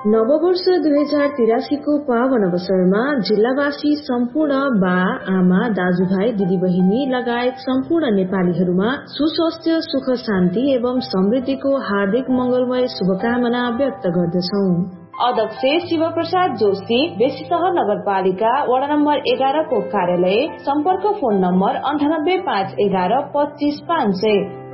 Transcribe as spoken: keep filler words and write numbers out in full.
नववर्ष दुई हजार तिरासी को पावन अवसरमा जिल्लावासी सम्पूर्ण बा आमा दाजुभाइ दिदीबहिनी लगायत सम्पूर्ण नेपालीहरूमा सुस्वास्थ्य सुख शान्ति एवं समृद्धिको हार्दिक मंगलमय शुभकामना व्यक्त गर्दछौं। अध्यक्ष शिव प्रसाद जोशी, बेसीसहर नगरपालिका वडा नम्बर एघार को कार्यालय। सम्पर्क फोन नम्बर अन्ठानब्बे पाँच एघार पच्चीस पाँच सय।